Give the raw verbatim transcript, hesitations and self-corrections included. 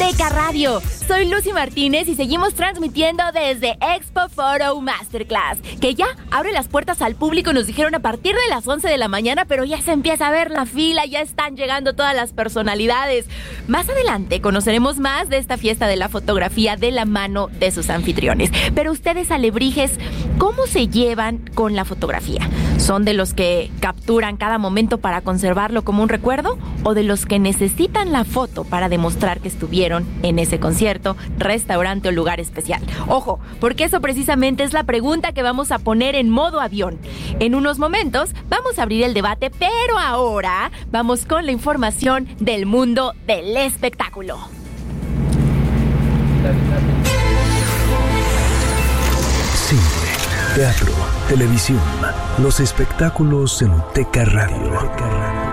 Teca Radio. Soy Lucy Martínez y seguimos transmitiendo desde Expo Photo Masterclass, que ya abre las puertas al público. Nos dijeron a partir de las once de la mañana, pero ya se empieza a ver la fila, ya están llegando todas las personalidades. Más adelante conoceremos más de esta fiesta de la fotografía de la mano de sus anfitriones. Pero ustedes, alebrijes, ¿cómo se llevan con la fotografía? ¿Son de los que capturan cada momento para conservarlo como un recuerdo o de los que necesitan la foto para demostrar que estuvieron en ese concierto, restaurante o lugar especial? Ojo, porque eso precisamente es la pregunta que vamos a poner en modo avión. En unos momentos vamos a abrir el debate, pero ahora vamos con la información del mundo del espectáculo. Cine, teatro, televisión, los espectáculos en Teca Radio.